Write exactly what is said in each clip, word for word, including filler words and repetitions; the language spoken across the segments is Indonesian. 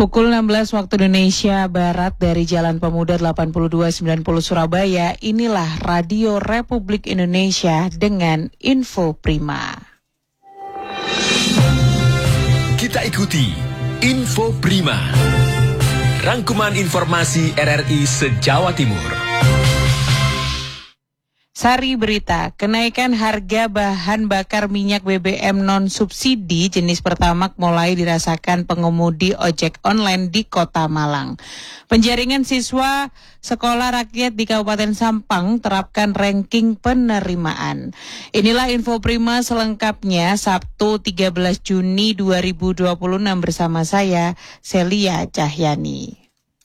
Pukul enam belas waktu Indonesia Barat dari Jalan Pemuda delapan puluh dua sembilan puluh Surabaya, inilah Radio Republik Indonesia dengan Info Prima. Kita ikuti Info Prima, rangkuman informasi R R I se-Jawa Timur. Sari berita, kenaikan harga bahan bakar minyak B B M non-subsidi jenis Pertamax mulai dirasakan pengemudi ojek online di Kota Malang. Penjaringan siswa sekolah rakyat di Kabupaten Sampang terapkan ranking penerimaan. Inilah Info Prima selengkapnya Sabtu tiga belas Juni dua ribu dua puluh enam bersama saya, Celia Cahyani.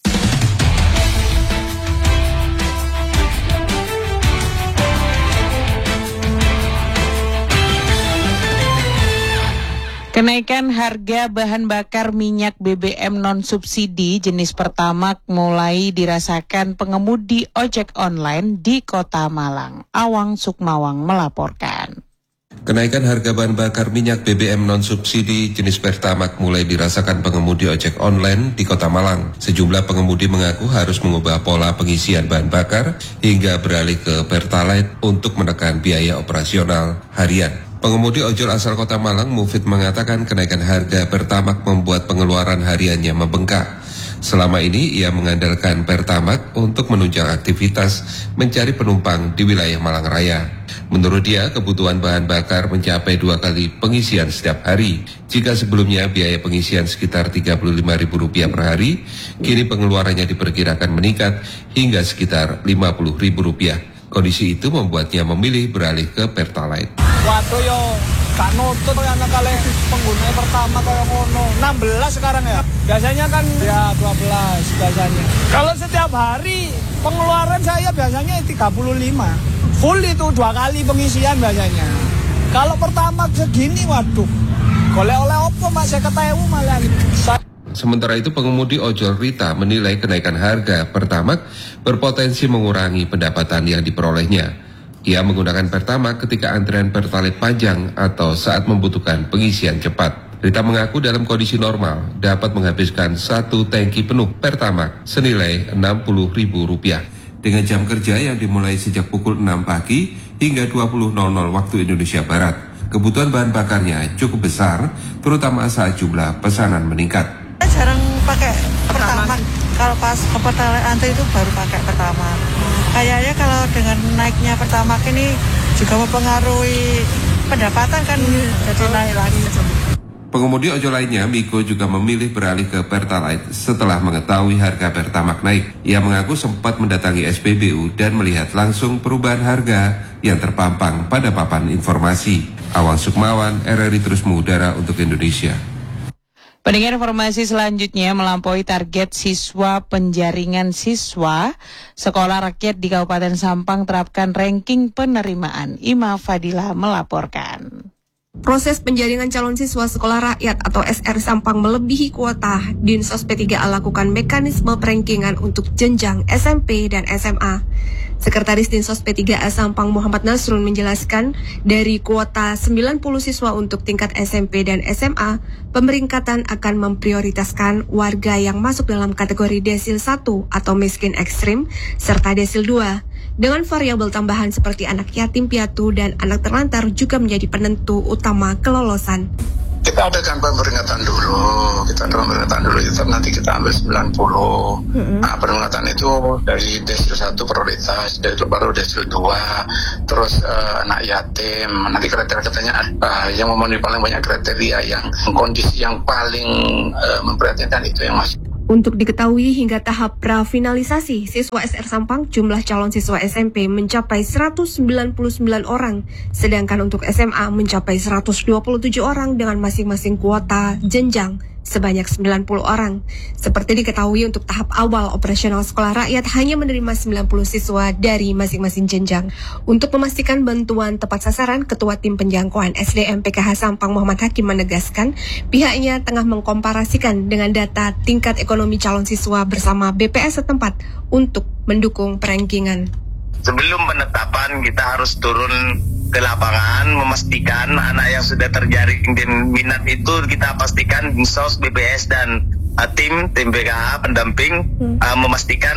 Kenaikan harga bahan bakar minyak B B M non-subsidi jenis Pertamax mulai dirasakan pengemudi ojek online di Kota Malang. Awang Sukmawang melaporkan. Kenaikan harga bahan bakar minyak B B M non-subsidi jenis Pertamax mulai dirasakan pengemudi ojek online di Kota Malang. Sejumlah pengemudi mengaku harus mengubah pola pengisian bahan bakar hingga beralih ke Pertalite untuk menekan biaya operasional harian. Pengemudi ojol asal Kota Malang, Mufid, mengatakan kenaikan harga Pertamax membuat pengeluaran hariannya membengkak. Selama ini ia mengandalkan Pertamax untuk menunjang aktivitas mencari penumpang di wilayah Malang Raya. Menurut dia, kebutuhan bahan bakar mencapai dua kali pengisian setiap hari. Jika sebelumnya biaya pengisian sekitar tiga puluh lima ribu rupiah per hari, kini pengeluarannya diperkirakan meningkat hingga sekitar lima puluh ribu rupiah. Kondisi itu membuatnya memilih beralih ke Pertalite. Waduh yo, gak nutut ya anak kali pengguna pertama kayak ngono. enam belas sekarang ya. Biasanya kan ya dua belas biasanya. Kalau setiap hari pengeluaran saya biasanya tiga puluh lima. Full itu dua kali pengisian biasanya. Kalau pertama segini waduh. Golek oleh opo Mas saya ketemu malah. Sementara itu pengemudi ojol Rita menilai kenaikan harga Pertamax berpotensi mengurangi pendapatan yang diperolehnya. Ia menggunakan Pertamax ketika antrian Pertalite panjang atau saat membutuhkan pengisian cepat. Rita mengaku dalam kondisi normal dapat menghabiskan satu tangki penuh Pertamax senilai enam puluh ribu rupiah. Dengan jam kerja yang dimulai sejak pukul enam pagi hingga dua puluh nol nol waktu Indonesia Barat, kebutuhan bahan bakarnya cukup besar, terutama saat jumlah pesanan meningkat. Jarang pakai Pertamax. Kalau pas ke Pertalite antri itu baru pakai Pertamax. Kayaknya kalau dengan naiknya Pertamax ini juga mempengaruhi pendapatan kan, jadi naik lagi. Pengemudi ojol lainnya, Miko, juga memilih beralih ke Pertalite setelah mengetahui harga Pertamax naik. Ia mengaku sempat mendatangi S P B U dan melihat langsung perubahan harga yang terpampang pada papan informasi. Awang Sukmawan, R R I terus mengudara untuk Indonesia. Pendengar, informasi selanjutnya melampaui target siswa penjaringan siswa sekolah rakyat di Kabupaten Sampang terapkan ranking penerimaan. Ima Fadila melaporkan. Proses penjaringan calon siswa sekolah rakyat atau S R Sampang melebihi kuota. Dinsos P tiga A lakukan mekanisme perankingan untuk jenjang S M P dan S M A. Sekretaris Dinsos P tiga A Sampang Muhammad Nasrun menjelaskan, dari kuota sembilan puluh siswa untuk tingkat S M P dan S M A, pemeringkatan akan memprioritaskan warga yang masuk dalam kategori desil satu atau miskin ekstrim, serta desil dua. Dengan variabel tambahan seperti anak yatim piatu dan anak terlantar juga menjadi penentu utama kelolosan. Kita adakan pemeringkatan dulu, kita adakan pemeringkatan dulu, tetap nanti kita ambil sembilan puluh. Mm-hmm. Nah, pemeringkatan itu dari desil satu prioritas, dari baru desil dua, terus uh, anak yatim, nanti kriteria-kriterianya uh, yang memenuhi paling banyak kriteria, yang kondisi yang paling uh, memprihatinkan itu yang masuk. Untuk diketahui hingga tahap prafinalisasi, siswa S R Sampang jumlah calon siswa S M P mencapai seratus sembilan puluh sembilan orang, sedangkan untuk S M A mencapai seratus dua puluh tujuh orang dengan masing-masing kuota jenjang sebanyak sembilan puluh orang. Seperti diketahui untuk tahap awal operasional sekolah rakyat hanya menerima sembilan puluh siswa dari masing-masing jenjang. Untuk memastikan bantuan tepat sasaran, Ketua Tim Penjangkauan S D M P K H Sampang Muhammad Hakim menegaskan pihaknya tengah mengkomparasikan dengan data tingkat ekonomi calon siswa bersama B P S setempat untuk mendukung perankingan. Sebelum penetapan kita harus turun ke lapangan, memastikan anak yang sudah terjaring dan minat itu kita pastikan Dinsos, B P S dan uh, tim tim B K A pendamping hmm. uh, memastikan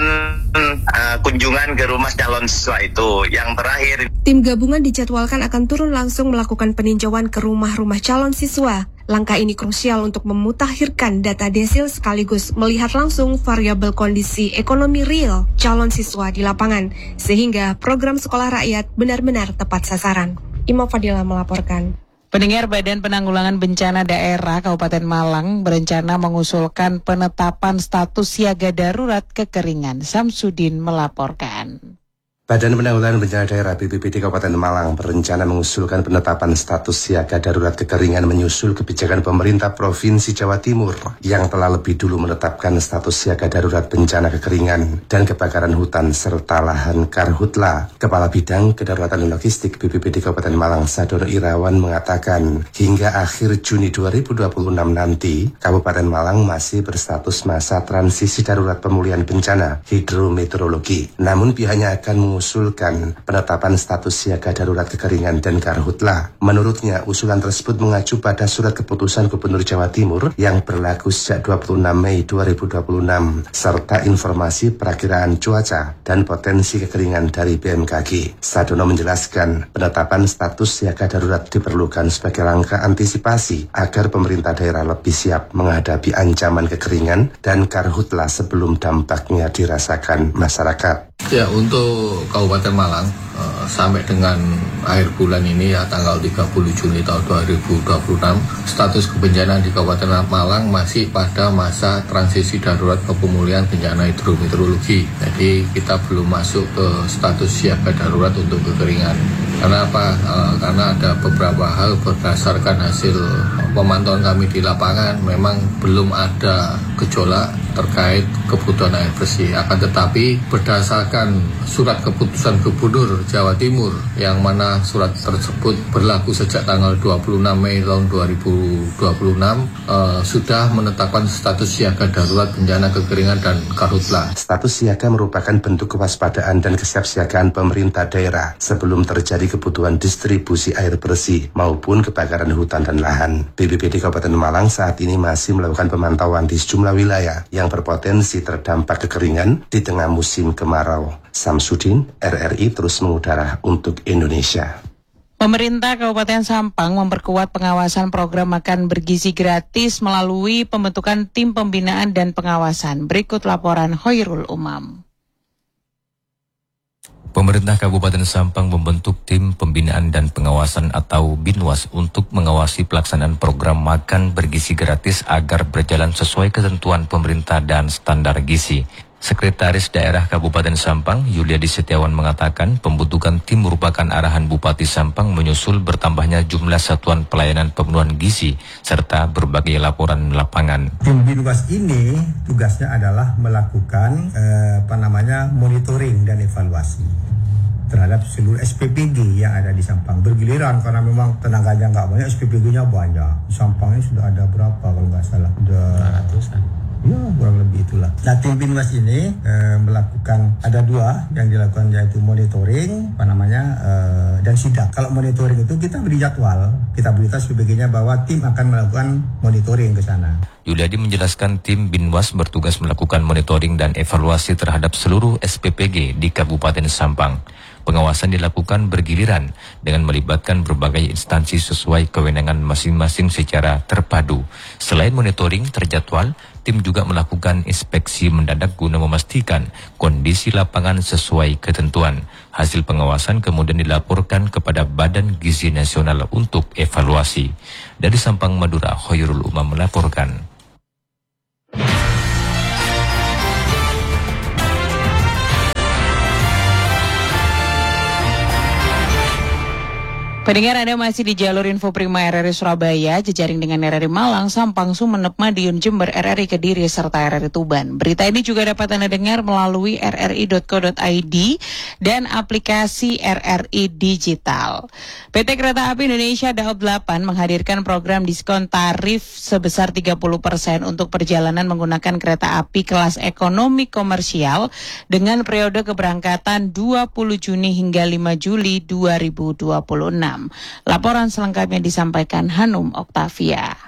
uh, kunjungan ke rumah calon siswa itu. Yang terakhir, tim gabungan dijadwalkan akan turun langsung melakukan peninjauan ke rumah-rumah calon siswa. Langkah ini krusial untuk memutakhirkan data desil sekaligus melihat langsung variabel kondisi ekonomi real calon siswa di lapangan, sehingga program sekolah rakyat benar-benar tepat sasaran. Ima Fadila melaporkan. Pendengar, Badan Penanggulangan Bencana Daerah Kabupaten Malang berencana mengusulkan penetapan status siaga darurat kekeringan. Samsudin melaporkan. Badan Penanggulangan Bencana Daerah B P B D Kabupaten Malang berencana mengusulkan penetapan status siaga darurat kekeringan menyusul kebijakan pemerintah Provinsi Jawa Timur yang telah lebih dulu menetapkan status siaga darurat bencana kekeringan dan kebakaran hutan serta lahan karhutla. Kepala Bidang Kedaruratan dan Logistik B P B D Kabupaten Malang, Sadono Irawan, mengatakan hingga akhir Juni dua ribu dua puluh enam nanti Kabupaten Malang masih berstatus masa transisi darurat pemulihan bencana hidrometeorologi. Namun pihaknya akan mengusulkan mengusulkan penetapan status siaga darurat kekeringan dan karhutla. Menurutnya, usulan tersebut mengacu pada surat keputusan Gubernur Jawa Timur yang berlaku sejak dua puluh enam Mei dua ribu dua puluh enam, serta informasi perakiraan cuaca dan potensi kekeringan dari B M K G. Sadono menjelaskan, penetapan status siaga darurat diperlukan sebagai langkah antisipasi agar pemerintah daerah lebih siap menghadapi ancaman kekeringan dan karhutla sebelum dampaknya dirasakan masyarakat. Ya, untuk Kabupaten Malang uh, sampai dengan akhir bulan ini ya tanggal tiga puluh Juni tahun dua ribu dua puluh enam, status kebencanaan di Kabupaten Malang masih pada masa transisi darurat pemulihan bencana hidrometeorologi. Jadi kita belum masuk ke status siaga darurat untuk kekeringan. Karena apa? Uh, karena ada beberapa hal berdasarkan hasil pemantauan kami di lapangan, memang belum ada gejolak terkait kebutuhan air bersih. Akan tetapi berdasarkan surat keputusan Gubernur Jawa Timur yang mana surat tersebut berlaku sejak tanggal dua puluh enam Mei tahun dua ribu dua puluh enam uh, sudah menetapkan status siaga darurat bencana kekeringan dan karhutla. Status siaga merupakan bentuk kewaspadaan dan kesiapsiagaan pemerintah daerah sebelum terjadi kebutuhan distribusi air bersih maupun kebakaran hutan dan lahan. B P B D Kabupaten Malang saat ini masih melakukan pemantauan di sejumlah wilayah yang berpotensi terdampak kekeringan di tengah musim kemarau. Samsudin, R R I terus mengudara untuk Indonesia. Pemerintah Kabupaten Sampang memperkuat pengawasan program makan bergizi gratis melalui pembentukan tim pembinaan dan pengawasan. Berikut laporan Hoirul Umam. Pemerintah Kabupaten Sampang membentuk tim pembinaan dan pengawasan atau Binwas untuk mengawasi pelaksanaan program makan bergizi gratis agar berjalan sesuai ketentuan pemerintah dan standar gizi. Sekretaris Daerah Kabupaten Sampang, Yuliadi Setiawan, mengatakan pembentukan tim merupakan arahan Bupati Sampang menyusul bertambahnya jumlah satuan pelayanan pemenuhan gizi serta berbagai laporan lapangan. Tim Binwas ini tugasnya adalah melakukan eh, apa namanya monitoring dan evaluasi terhadap seluruh S P P G yang ada di Sampang. Bergiliran karena memang tenaganya nggak banyak, S P P G-nya banyak. Di Sampang ini sudah ada berapa kalau nggak salah? Sudah ratusan. Ya, kurang lebih itulah. Nah, tim Binwas ini e, melakukan, ada dua yang dilakukan, yaitu monitoring, apa namanya, e, dan sidak. Kalau monitoring itu kita beri jadwal, kita beritahu S P P G-nya bahwa tim akan melakukan monitoring ke sana. Yuliadi menjelaskan tim Binwas bertugas melakukan monitoring dan evaluasi terhadap seluruh S P P G di Kabupaten Sampang. Pengawasan dilakukan bergiliran dengan melibatkan berbagai instansi sesuai kewenangan masing-masing secara terpadu. Selain monitoring terjadwal, tim juga melakukan inspeksi mendadak guna memastikan kondisi lapangan sesuai ketentuan. Hasil pengawasan kemudian dilaporkan kepada Badan Gizi Nasional untuk evaluasi. Dari Sampang, Madura, Hoirul Umam melaporkan. Pendengar, Anda masih di jalur Info Prima R R I Surabaya, jejaring dengan R R I Malang, Sampang, Sumeneb, Madiun, Jember, R R I Kediri, serta R R I Tuban. Berita ini juga dapat Anda dengar melalui r r i dot co dot i d dan aplikasi R R I Digital. P T Kereta Api Indonesia Daob delapan menghadirkan program diskon tarif sebesar tiga puluh persen untuk perjalanan menggunakan kereta api kelas ekonomi komersial dengan periode keberangkatan dua puluh Juni hingga lima Juli dua ribu dua puluh enam. Laporan selengkapnya disampaikan Hanum Oktavia.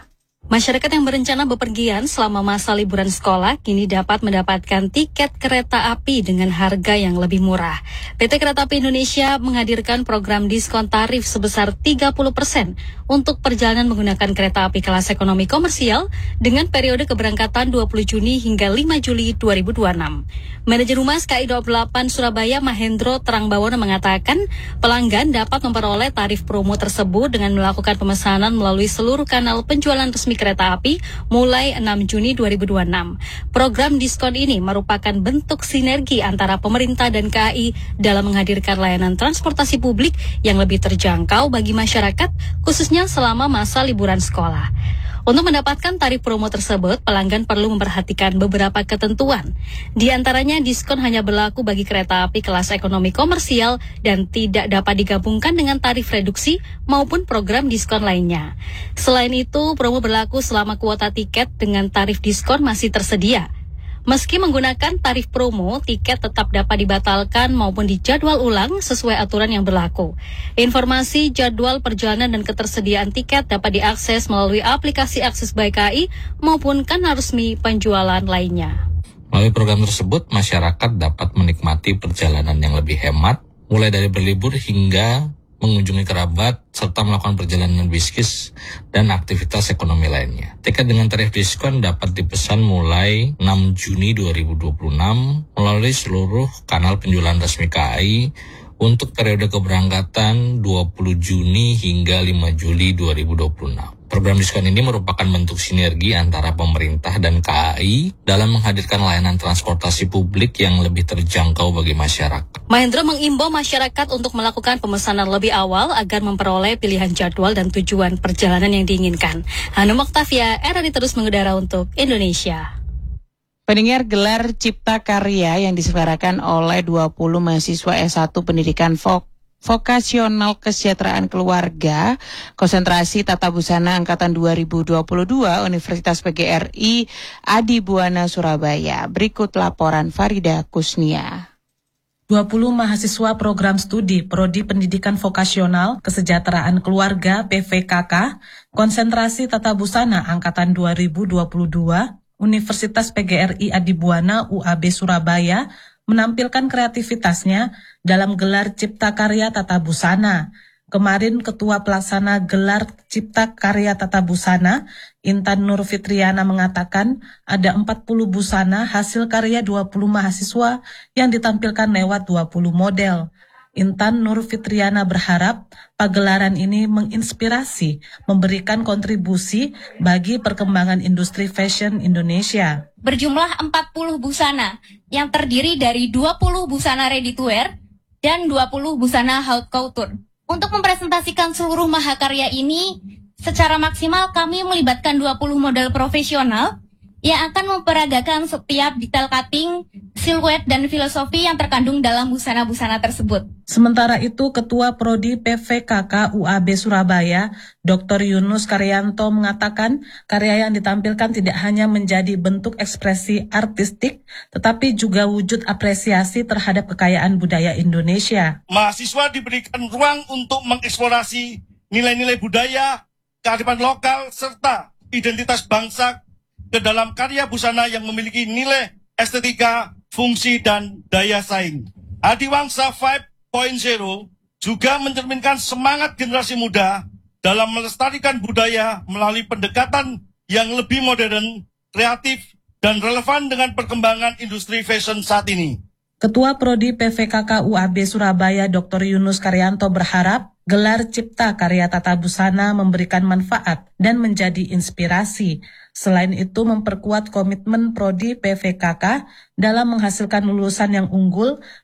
Masyarakat yang berencana bepergian selama masa liburan sekolah kini dapat mendapatkan tiket kereta api dengan harga yang lebih murah. P T Kereta Api Indonesia menghadirkan program diskon tarif sebesar tiga puluh persen untuk perjalanan menggunakan kereta api kelas ekonomi komersial dengan periode keberangkatan dua puluh Juni hingga lima Juli dua ribu dua puluh enam. Manajer Humas K I dua puluh delapan Surabaya Mahendro Terangbawono mengatakan pelanggan dapat memperoleh tarif promo tersebut dengan melakukan pemesanan melalui seluruh kanal penjualan resmi kereta api mulai enam Juni dua ribu dua puluh enam. Program diskon ini merupakan bentuk sinergi antara pemerintah dan K A I dalam menghadirkan layanan transportasi publik yang lebih terjangkau bagi masyarakat, khususnya selama masa liburan sekolah. Untuk mendapatkan tarif promo tersebut, pelanggan perlu memperhatikan beberapa ketentuan. Di antaranya, diskon hanya berlaku bagi kereta api kelas ekonomi komersial dan tidak dapat digabungkan dengan tarif reduksi maupun program diskon lainnya. Selain itu, promo berlaku selama kuota tiket dengan tarif diskon masih tersedia. Meski menggunakan tarif promo, tiket tetap dapat dibatalkan maupun dijadwal ulang sesuai aturan yang berlaku. Informasi jadwal perjalanan dan ketersediaan tiket dapat diakses melalui aplikasi Akses by K A I maupun kanal resmi penjualan lainnya. Melalui program tersebut, masyarakat dapat menikmati perjalanan yang lebih hemat, mulai dari berlibur hingga mengunjungi kerabat, serta melakukan perjalanan bisnis dan aktivitas ekonomi lainnya. Tiket dengan tarif diskon dapat dipesan mulai enam Juni dua ribu dua puluh enam melalui seluruh kanal penjualan resmi K A I untuk periode keberangkatan dua puluh Juni hingga lima Juli dua ribu dua puluh enam. Program diskon ini merupakan bentuk sinergi antara pemerintah dan K A I dalam menghadirkan layanan transportasi publik yang lebih terjangkau bagi masyarakat. Mahendro mengimbau masyarakat untuk melakukan pemesanan lebih awal agar memperoleh pilihan jadwal dan tujuan perjalanan yang diinginkan. Hanum Oktavia, R R I terus mengudara untuk Indonesia. Pendengar, gelar Cipta Karya yang diselenggarakan oleh dua puluh mahasiswa S satu Pendidikan Vok Vokasional Kesejahteraan Keluarga, konsentrasi Tata Busana Angkatan dua ribu dua puluh dua Universitas P G R I Adibuana Surabaya. Berikut laporan Farida Kusnia. dua puluh mahasiswa program studi Prodi Pendidikan Vokasional Kesejahteraan Keluarga P V K K, konsentrasi Tata Busana Angkatan dua ribu dua puluh dua Universitas P G R I Adibuana U A B Surabaya menampilkan kreativitasnya dalam gelar Cipta Karya Tata Busana. Kemarin Ketua Pelaksana Gelar Cipta Karya Tata Busana, Intan Nur Fitriana mengatakan ada empat puluh busana hasil karya dua puluh mahasiswa yang ditampilkan lewat dua puluh model. Intan Nur Fitriana berharap pagelaran ini menginspirasi, memberikan kontribusi bagi perkembangan industri fashion Indonesia. Berjumlah empat puluh busana yang terdiri dari dua puluh busana ready to wear dan dua puluh busana haute couture. Untuk mempresentasikan seluruh mahakarya ini, secara maksimal kami melibatkan dua puluh model profesional yang akan memperagakan setiap detail cutting, siluet, dan filosofi yang terkandung dalam busana-busana tersebut. Sementara itu, Ketua Prodi P V K K U A B Surabaya, Doktor Yunus Karyanto mengatakan karya yang ditampilkan tidak hanya menjadi bentuk ekspresi artistik, tetapi juga wujud apresiasi terhadap kekayaan budaya Indonesia. Mahasiswa diberikan ruang untuk mengeksplorasi nilai-nilai budaya, kearifan lokal, serta identitas bangsa ke dalam karya busana yang memiliki nilai estetika, fungsi, dan daya saing. Adiwangsa lima titik nol juga mencerminkan semangat generasi muda dalam melestarikan budaya melalui pendekatan yang lebih modern, kreatif, dan relevan dengan perkembangan industri fashion saat ini. Ketua Prodi P V K K U A B Surabaya Doktor Yunus Karyanto berharap gelar Cipta Karya Tata Busana memberikan manfaat dan menjadi inspirasi. Selain itu, memperkuat komitmen Prodi P V K K dalam menghasilkan lulusan yang unggul